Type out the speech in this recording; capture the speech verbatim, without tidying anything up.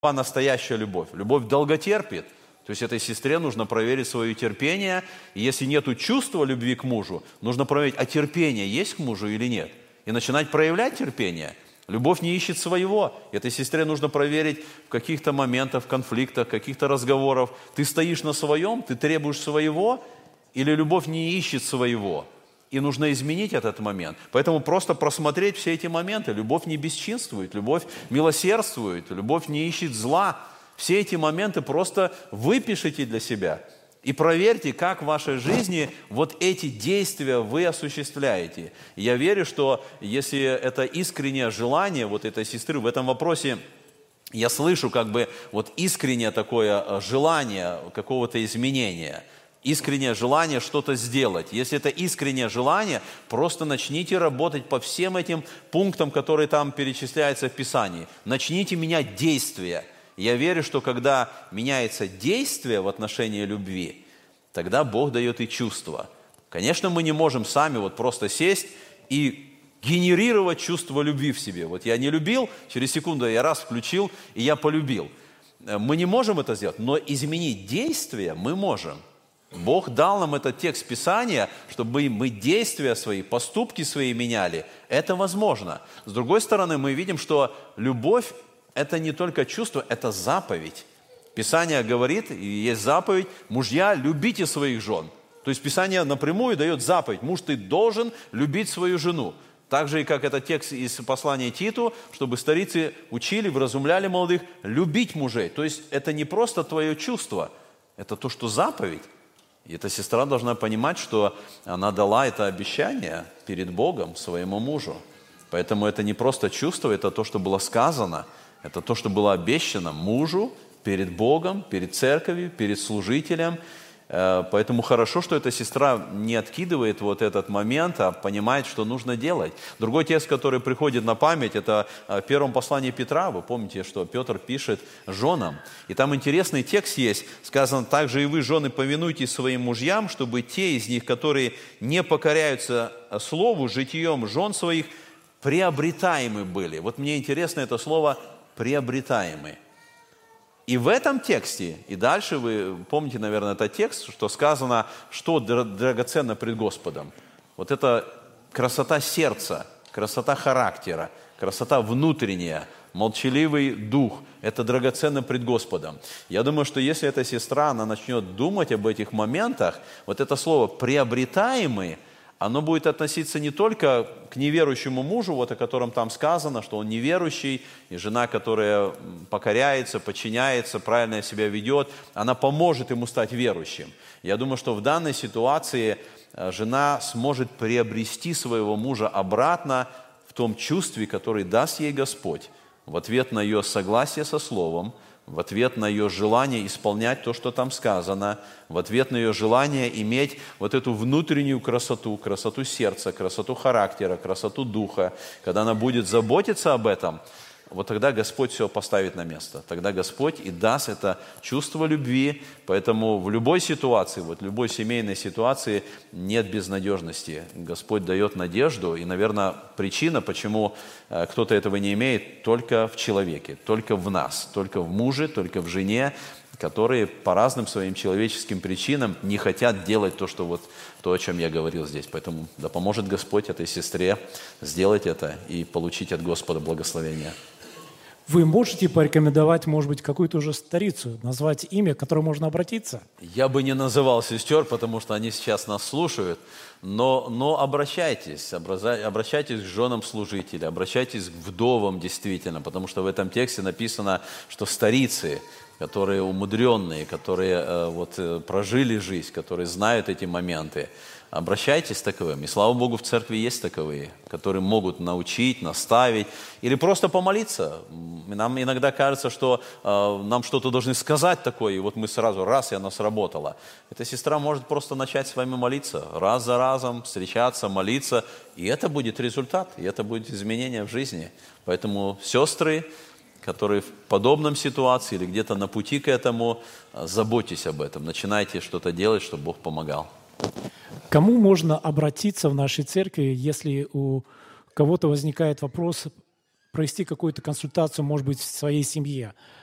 настоящая любовь? Любовь долготерпит. То есть этой сестре нужно проверить свое терпение. И если нет чувства любви к мужу, нужно проверить, а терпение есть к мужу или нет. И начинать проявлять терпение. Любовь не ищет своего. Этой сестре нужно проверить в каких-то моментах, конфликтах, каких-то разговорах. Ты стоишь на своем, ты требуешь своего, или любовь не ищет своего. И нужно изменить этот момент. Поэтому просто просмотреть все эти моменты. Любовь не бесчинствует, любовь милосердствует, любовь не ищет зла. Все эти моменты просто выпишите для себя. И проверьте, как в вашей жизни вот эти действия вы осуществляете. И я верю, что если это искреннее желание вот этой сестры в этом вопросе, я слышу как бы вот искреннее такое желание какого-то изменения, искреннее желание что-то сделать. Если это искреннее желание, просто начните работать по всем этим пунктам, которые там перечисляются в Писании. Начните менять действия. Я верю, что когда меняется действие в отношении любви, тогда Бог дает и чувство. Конечно, мы не можем сами вот просто сесть и генерировать чувство любви в себе. Вот я не любил, через секунду я раз включил, и я полюбил. Мы не можем это сделать, но изменить действие мы можем. Бог дал нам этот текст Писания, чтобы мы действия свои, поступки свои меняли. Это возможно. С другой стороны, мы видим, что любовь – это не только чувство, это заповедь. Писание говорит, и есть заповедь, мужья, любите своих жен. То есть Писание напрямую дает заповедь. Муж, ты должен любить свою жену. Так же, и как этот текст из послания Титу, чтобы старицы учили, вразумляли молодых, любить мужей. То есть это не просто твое чувство, это то, что заповедь. И эта сестра должна понимать, что она дала это обещание перед Богом своему мужу. Поэтому это не просто чувство, это то, что было сказано. Это то, что было обещано мужу перед Богом, перед церковью, перед служителем. Поэтому хорошо, что эта сестра не откидывает вот этот момент, а понимает, что нужно делать. Другой текст, который приходит на память, это в первом послании Петра. Вы помните, что Петр пишет женам. И там интересный текст есть. Сказано, также и вы, жены, повинуйтесь своим мужьям, чтобы те из них, которые не покоряются слову, житием жен своих, приобретаемы были. Вот мне интересно это слово «приобретаемы». И в этом тексте, и дальше вы помните, наверное, этот текст, что сказано, что драгоценно пред Господом. Вот это красота сердца, красота характера, красота внутренняя, молчаливый дух. Это драгоценно пред Господом. Я думаю, что если эта сестра, она начнет думать об этих моментах, вот это слово «приобретаемый», оно будет относиться не только к неверующему мужу, вот о котором там сказано, что он неверующий, и жена, которая покоряется, подчиняется, правильно себя ведет, она поможет ему стать верующим. Я думаю, что в данной ситуации жена сможет приобрести своего мужа обратно в том чувстве, которое даст ей Господь, в ответ на ее согласие со Словом, в ответ на ее желание исполнять то, что там сказано, в ответ на ее желание иметь вот эту внутреннюю красоту, красоту сердца, красоту характера, красоту духа. Когда она будет заботиться об этом, вот тогда Господь все поставит на место. Тогда Господь и даст это чувство любви. Поэтому в любой ситуации, вот в любой семейной ситуации нет безнадежности. Господь дает надежду. И, наверное, причина, почему кто-то этого не имеет, только в человеке, только в нас, только в муже, только в жене, которые по разным своим человеческим причинам не хотят делать то, что вот, то, о чем я говорил здесь. Поэтому да поможет Господь этой сестре сделать это и получить от Господа благословение. Вы можете порекомендовать, может быть, какую-то уже старицу, назвать имя, к которому можно обратиться? Я бы не называл сестер, потому что они сейчас нас слушают, но, но обращайтесь, обращайтесь к женам служителей, обращайтесь к вдовам действительно, потому что в этом тексте написано, что старицы, которые умудренные, которые э, вот, э, прожили жизнь, которые знают эти моменты, обращайтесь к таковым. И слава Богу, в церкви есть таковые, которые могут научить, наставить или просто помолиться. Нам иногда кажется, что э, нам что-то должны сказать такое, и вот мы сразу, раз, и оно сработало. Эта сестра может просто начать с вами молиться, раз за разом, встречаться, молиться, и это будет результат, и это будет изменение в жизни. Поэтому сестры, которые в подобном ситуации или где-то на пути к этому, заботьтесь об этом, начинайте что-то делать, чтобы Бог помогал. Кому можно обратиться в нашей церкви, если у кого-то возникает вопрос провести какую-то консультацию, может быть, в своей семье?